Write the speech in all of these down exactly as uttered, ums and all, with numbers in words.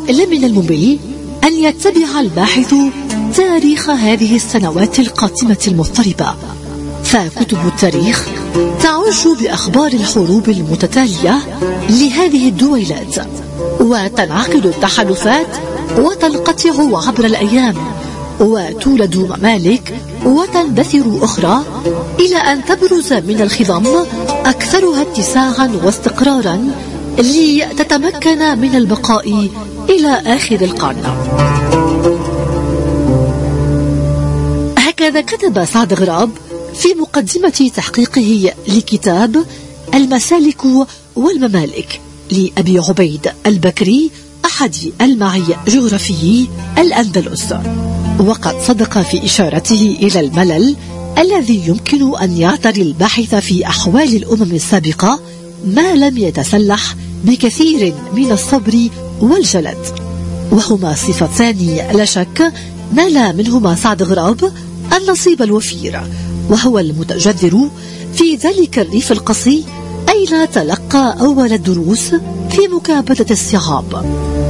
لمن الممل أن يتبع الباحث تاريخ هذه السنوات القاتمة المضطربة، فكتب التاريخ تعج بأخبار الحروب المتتالية لهذه الدويلات، وتنعقد التحالفات وتنقطع عبر الأيام، وتولد ممالك وتندثر أخرى، إلى أن تبرز من الخضم أكثرها اتساعا واستقرارا لتتمكن من البقاء إلى آخر القرن. هكذا كتب سعد غراب في مقدمة تحقيقه لكتاب المسالك والممالك لأبي عبيد البكري أحد المعي جغرافيي الأندلس، وقد صدق في إشارته إلى الملل الذي يمكن أن يعتري الباحث في أحوال الأمم السابقة ما لم يتسلح بكثير من الصبر والجلد، وهما صفتان لا شك نال منهما سعد غراب النصيب الوفير، وهو المتجذر في ذلك الريف القصي أين تلقى أول الدروس في مكابدة الصعاب.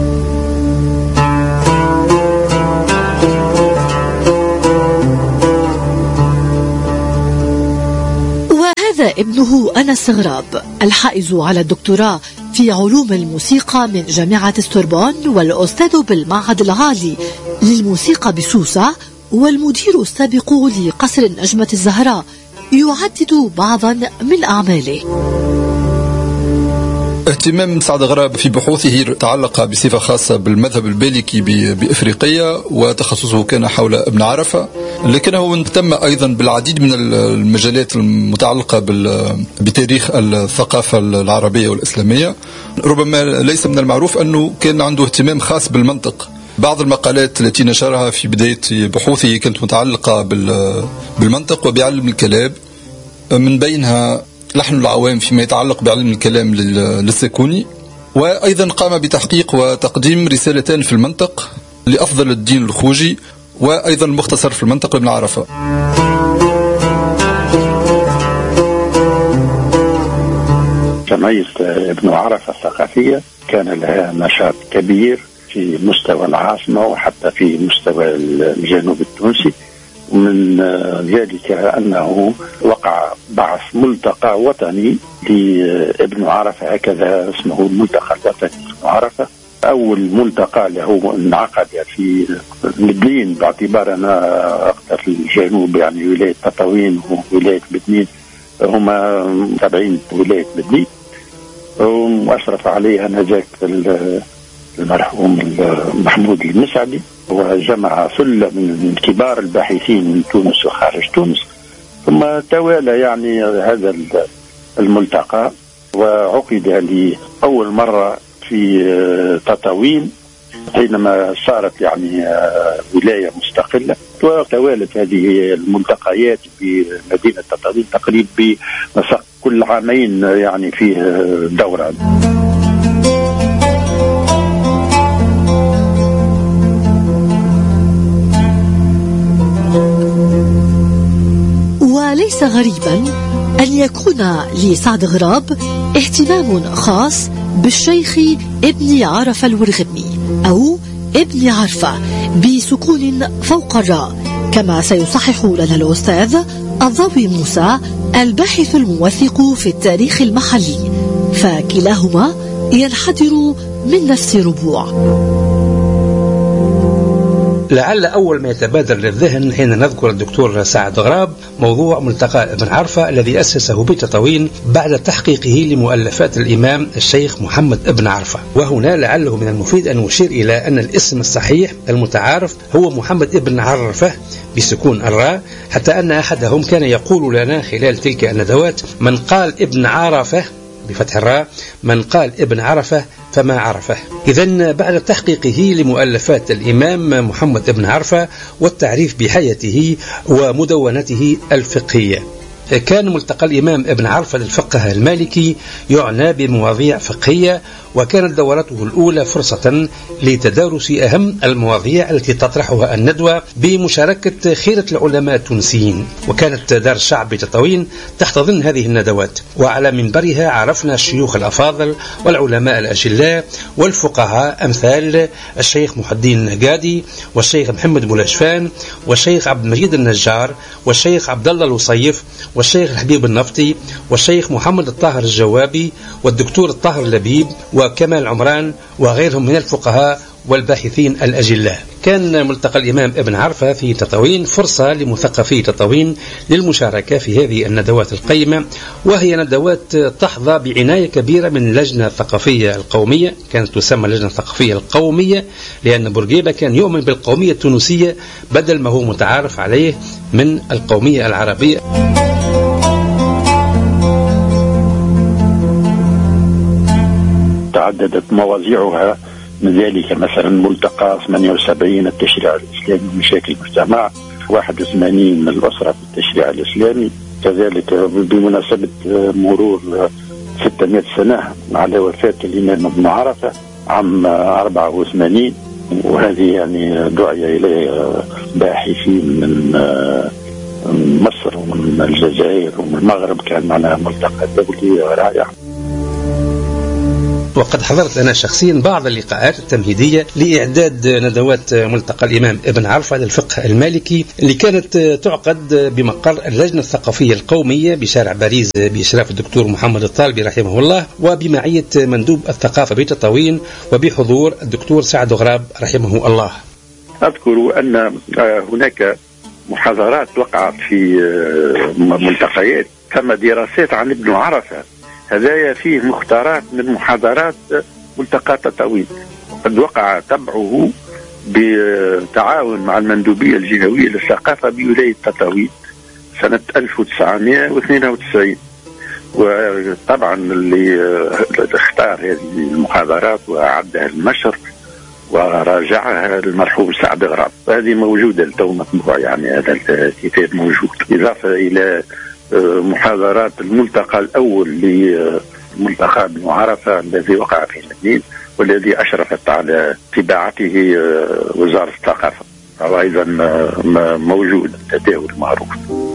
وهذا ابنه أنس غراب الحائز على الدكتوراه في علوم الموسيقى من جامعة السوربون، والأستاذ بالمعهد العالي للموسيقى بسوسة، والمدير السابق لقصر النجمة الزهراء، يعدد بعضا من أعماله. اهتمام سعد غراب في بحوثه تعلق بصفة خاصة بالمذهب البالكي بإفريقيا، وتخصصه كان حول ابن عرفة، لكنه اهتم أيضا بالعديد من المجالات المتعلقة بتاريخ الثقافة العربية والإسلامية. ربما ليس من المعروف أنه كان عنده اهتمام خاص بالمنطق. بعض المقالات التي نشرها في بداية بحوثه كانت متعلقة بالمنطق وبعلم الكلام، من بينها لحن العوام فيما يتعلق بعلم الكلام للسكوني، وأيضا قام بتحقيق وتقديم رسالتان في المنطق لأفضل الدين الخوجي، وأيضا مختصر في المنطق لابن عرفة. جمعية ابن عرفة الثقافية كان لها نشاط كبير في مستوى العاصمة وحتى في مستوى الجنوب التونسي، ومن ذلك أنه وقع بعث ملتقى وطني لابن عرفة، هكذا اسمه الملتقى الوطني ابن عرفة. أول ملتقى له انعقد في مدلين، باعتبارنا أكثر في الجنوب، يعني ولاية تطاوين وولاية بدنين هما تابعين ولاية بدنين، وأشرف عليها نجاك المرحوم محمود المسعدي، وجمع ثلة من كبار الباحثين من تونس وخارج تونس. ثم توالى يعني هذا الملتقى، وعقد لأول مرة في تطاوين حينما صارت يعني ولاية مستقلة، وتوالت هذه الملتقيات في مدينة تطاوين تقريبا بنسق كل عامين يعني فيه دورة. وليس غريبا أن يكون لسعد غراب اهتمام خاص بالشيخ ابن عرفة الورغمي أو ابن عرفة بسكون فوق الراء، كما سيصحح لنا الأستاذ الضوي موسى الباحث الموثق في التاريخ المحلي، فكلاهما ينحدر من نفس ربوع. لعل أول ما يتبادر للذهن حين نذكر الدكتور سعد غراب موضوع ملتقى ابن عرفة الذي أسسه بتطاوين بعد تحقيقه لمؤلفات الإمام الشيخ محمد ابن عرفة. وهنا لعله من المفيد أن نشير إلى أن الاسم الصحيح المتعارف هو محمد ابن عرفة بسكون الراء، حتى أن أحدهم كان يقول لنا خلال تلك الندوات: من قال ابن عرفة بفتح الراء، من قال ابن عرفة فما عرفه. إذن بعد تحقيقه لمؤلفات الإمام محمد ابن عرفة والتعريف بحياته ومدونته الفقهية، كان ملتقى الإمام ابن عرفة للفقه المالكي يعنى بمواضيع فقهية وكانت دورته الأولى فرصة لتدارس أهم المواضيع التي تطرحها الندوة بمشاركة خيرة العلماء التونسيين. وكانت دار الشعب بتطاوين تحت ضمن هذه الندوات، وعلى منبرها عرفنا الشيوخ الأفاضل والعلماء الأجلاء والفقهاء أمثال الشيخ محي الدين النقادي والشيخ محمد بولاشفان والشيخ عبد المجيد النجار والشيخ عبد الله الوصيف والشيخ الحبيب النفطي والشيخ محمد الطاهر الجوابي والدكتور الطاهر اللبيب وكمال عمران وغيرهم من الفقهاء والباحثين الأجلاء. كان ملتقى الإمام ابن عرفة في تطاوين فرصة لمثقفي تطاوين للمشاركة في هذه الندوات القيمة، وهي ندوات تحظى بعناية كبيرة من اللجنة الثقافية القومية. كانت تسمى اللجنة الثقافية القومية لأن بورقيبة كان يؤمن بالقومية التونسية بدل ما هو متعارف عليه من القومية العربية. تعددت مواضيعها، من ذلك مثلا ملتقى ثمانية وسبعين التشريع الإسلامي ومشاكل المجتمع، واحد وثمانين الأسرة في التشريع الإسلامي، كذلك بمناسبة مرور ستمائة سنة على وفاة الإمام ابن عرفة عام أربعة وثمانين، وهذه يعني دعي إليه باحثين من مصر ومن الجزائر ومن المغرب، كان معنا ملتقى دولي رائع. وقد حضرت أنا شخصيا بعض اللقاءات التمهيدية لإعداد ندوات ملتقى الإمام ابن عرفة للفقه المالكي اللي كانت تعقد بمقر اللجنة الثقافية القومية بشارع باريس بإشراف الدكتور محمد الطالبي رحمه الله، وبمعية مندوب الثقافة بتطاوين وبحضور الدكتور سعد غراب رحمه الله. أذكر أن هناك محاضرات وقعت في ملتقيات، ثم دراسات عن ابن عرفة، هذايا فيه مختارات من محاضرات ملتقى تطاوين، وقد وقع تبعه بتعاون مع المندوبية الجهوية للثقافة بولاية تطاوين سنة ألف وتسعمائة واثنين وتسعين. وطبعا اللي اختار هذه المحاضرات وأعدها النشر وراجعها المرحوم سعد غراب، هذه موجودة لتو مطبوع، يعني هذا الكتاب موجود، إضافة إلى محاضرات الملتقى الأول لملتقى ابن عرفة الذي وقع في المدينة والذي أشرفت على طباعته وزارة الثقافة، وأيضا موجود تداول معروف.